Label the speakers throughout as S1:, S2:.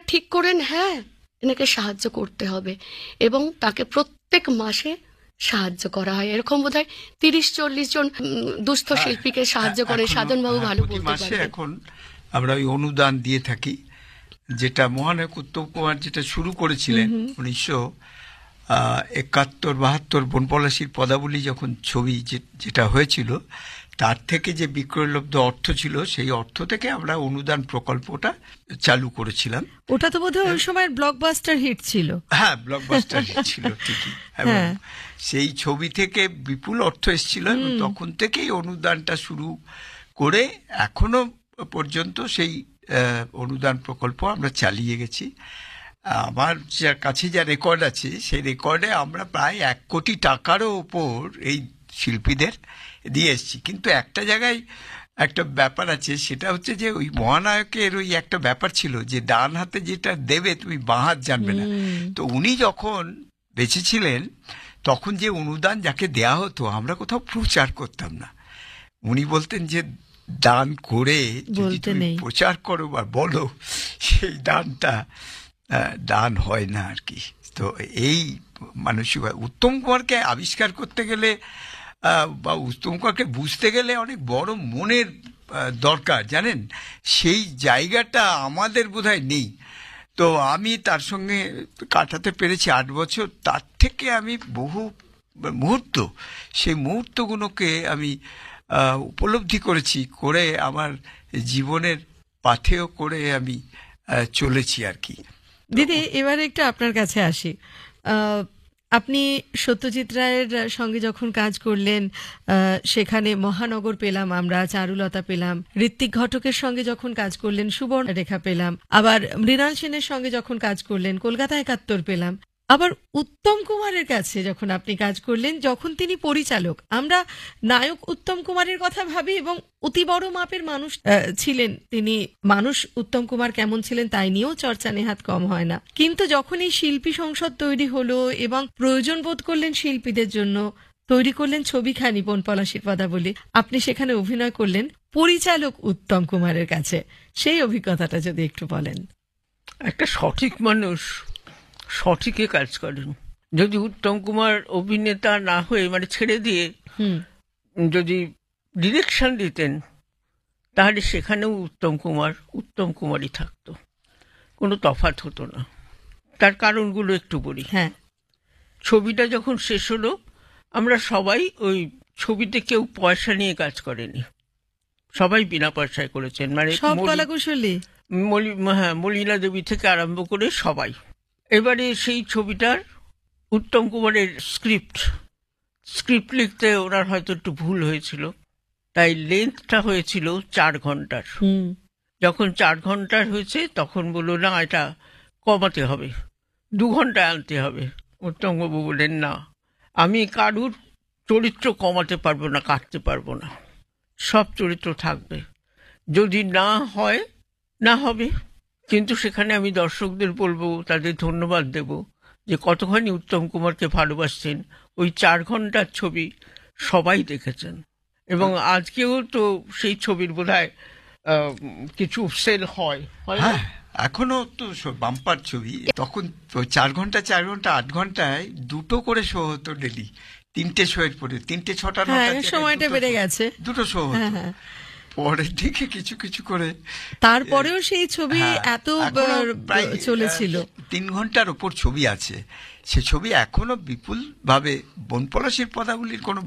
S1: ঠিক করেন হ্যাঁ এনাকে সাহায্য করতে হবে, এবং তাকে প্রত্যেক মাসে সাহায্য করা হয়। এরকম বোধহয় 30-40 জন দুস্থ শিল্পীকে সাহায্য করে। সাধনবাবু ভালো বলতে পারবেন।
S2: এখন আমরা ওই অনুদান দিয়ে থাকি, যেটা মহানায়ক উত্তম কুমার যেটা শুরু করেছিলেন 1971-72 বনপলাশীর পদাবলী যখন ছবি যেটা হয়েছিল, তার থেকে যে বিক্রয়লব্ধ অর্থ ছিল সেই অর্থ থেকে আমরা অনুদান প্রকল্পটা চালু করেছিলাম।
S3: ওটা তো বোধহয় ওই সময় ব্লকবাস্টার হিট ছিল।
S2: হ্যাঁ, ব্লকবাস্টার হিট ছিল ঠিকই। সেই ছবি থেকে বিপুল অর্থ এসেছিল এবং তখন থেকেই অনুদানটা শুরু করে এখনো পর্যন্ত সেই অনুদান প্রকল্প আমরা চালিয়ে গেছি। আমার কাছে যা রেকর্ড আছে সেই রেকর্ডে আমরা প্রায় 1 কোটি টাকারও ওপর এই শিল্পীদের দিয়ে এসেছি। কিন্তু একটা জায়গায় একটা ব্যাপার আছে, সেটা হচ্ছে যে ওই মহানায়কের ওই একটা ব্যাপার ছিল যে ডান হাতে যেটা দেবে তুমি বাঁ হাত জানবে না। তো উনি যখন বেঁচে ছিলেন তখন যে অনুদান যাকে দেয়া হতো আমরা কোথাও প্রচার করতাম না। উনি বলতেন যে দান করে যদি তুমি প্রচার করো বা বলো, সেই দানটা দান হয় না আর কি। তো এই মানসিকতা উত্তম কুমারকে আবিষ্কার করতে গেলে বা উত্তম কুমারকে বুঝতে গেলে অনেক বড় মনের দরকার, জানেন। সেই জায়গাটা আমাদের বোধহয় নেই। তো আমি তার সঙ্গে কাটাতে পেরেছি 8 বছর। তার থেকে আমি বহু মুহূর্ত, সেই মুহূর্তগুলোকে আমি উপলব্ধি করেছি, করে আমার জীবনের পাথেয় করে আমি চলেছি আর কি।
S3: দিদি, এবারে একটু আপনার কাছে আসি। আপনি সত্যজিৎ রায়ের সঙ্গে যখন কাজ করলেন, সেখানে মহানগর পেলাম আমরা, চারুলতা পেলাম। ঋত্বিক ঘটকের সঙ্গে যখন কাজ করলেন সুবর্ণরেখা পেলাম। আবার মৃণাল সেনের সঙ্গে যখন কাজ করলেন কলকাতা 71 পেলাম। আবার উত্তম কুমারের কাছে যখন আপনি কাজ করলেন, যখন তিনি পরিচালক, আমরা নায়ক উত্তম কুমারের কথা ভাবি এবং অতি বড় মাপের মানুষ ছিলেন তিনি। মানুষ উত্তম কুমার কেমন ছিলেন তাই নিয়েও চর্চা নেহাত কম হয় না। কিন্তু যখন এই শিল্পী সংসদ তৈরি হলো এবং প্রয়োজন বোধ করলেন শিল্পীদের জন্য, তৈরি করলেন ছবিখানি বনপলাশীর পদাবলী, আপনি সেখানে অভিনয় করলেন পরিচালক উত্তম কুমারের কাছে। সেই অভিজ্ঞতাটা যদি একটু বলেন।
S4: একটা সঠিক মানুষ সঠিকে কাজ করেন। যদি উত্তম কুমার অভিনেতা না হয়ে মানে ছেড়ে দিয়ে যদি ডিরেকশন দিতেন, তাহলে সেখানেও উত্তম কুমারই থাকতো, কোনো তফাৎ হতো না। তার কারণগুলো একটু বলি।
S3: হ্যাঁ,
S4: ছবিটা যখন শেষ হলো, আমরা সবাই ওই ছবিতে কেউ পয়সা নিয়ে কাজ করেনি, সবাই বিনা পয়সায় করেছেন। মানে
S3: সব কলাকুশলী,
S4: মলিলা দেবী থেকে আরম্ভ করে সবাই। এবারে সেই ছবিটার উত্তম কুমারের স্ক্রিপ্ট লিখতে ওনার হয়তো একটু ভুল হয়েছিল, তাই লেন্থটা হয়েছিল 4 ঘন্টার। যখন 4 ঘন্টার হয়েছে তখন বললো না, এটা কমাতে হবে, 2 ঘন্টায় আনতে হবে। উত্তমবাবু বললেন না, আমি কারুর চরিত্র কমাতে পারবো না, কাটতে পারবো না, সব চরিত্র থাকবে, যদি না হয় না হবে। কিন্তু সেখানে আমি দর্শকদের বলবো, তাদের ধন্যবাদ দেব যে কতখানি উত্তম কুমারকে ভালোবাসছেন। ওই 4 ঘন্টার ছবি সবাই দেখেছেন এবং আজকেও তো সেই ছবির বোধহয় কিছু সেল হয়।
S2: এখনো তো বাম্পার ছবি। তখন 4 ঘন্টা 8 ঘন্টায় 2টো করে শো হতো ডেলি, 3টে শোয়ের পরে 3টে 6টা
S3: সময়টা বেড়ে গেছে,
S2: 2টো শো হতো। পরের দিকে কিছু কিছু করে,
S3: তারপরেও সেই ছবি এত চলেছিল।
S2: 3 ঘন্টার ওপর ছবি আছে। সে ছবি এখনো বিপুল ভাবে বনপলাশীর পদাবলীর কোনো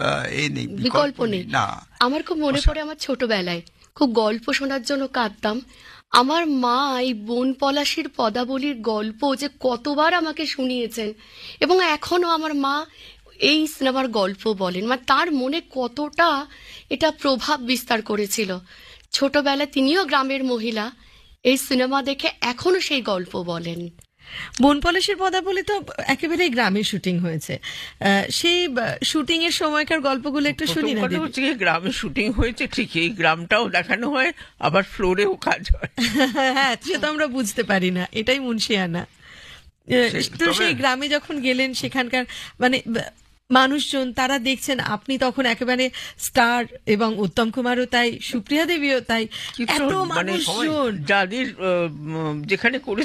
S1: বিকল্প নেই। না, আমার খুব মনে পড়ে আমার ছোটবেলায় খুব গল্প শোনার জন্য কাঁদতাম। আমার মা এই বনপলাশীর পদাবলীর গল্প যে কতবার আমাকে শুনিয়েছেন, এবং এখনো আমার মা এই সিনেমার গল্প বলেন। মানে তার মনে কতটা এটা প্রভাব বিস্তার করেছিল। ছোটবেলায় তিনিও গ্রামের মহিলা, এই সিনেমা দেখে এখনো সেই গল্প বলেন।
S3: বনপলাশীর পদাবলী তো একেবারে গ্রামে শুটিং হয়েছে। সেই শুটিং এর সময়কার গল্পগুলো একটু শুনি না।
S4: গ্রামে শুটিং হয়েছে ঠিকই, গ্রামটাও দেখানো হয়, আবার ফ্লোরেও কাজ হয়।
S3: হ্যাঁ, সেটা আমরা বুঝতে পারি না, এটাই মুন্সিয়ানা। তো সেই গ্রামে যখন গেলেন, সেখানকার মানে মানুষজন তারা দেখছেন আপনি তখন একেবারে স্টার, এবং উত্তম কুমারও তাই, সুপ্রিয়া দেবীও তাই, এত মানুষজন
S4: যাদের যেখানে